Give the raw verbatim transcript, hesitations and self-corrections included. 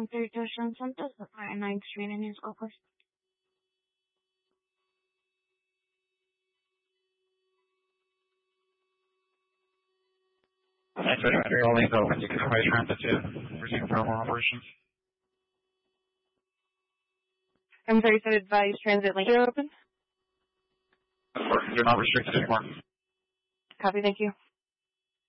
one thirty-two San Santos, the ninth Street in New Scopus. That's right, all lanes open. You can try transit to resume normal operations. I'm sorry, so advise transit lanes are open? You're not restricted anymore. Copy, thank you.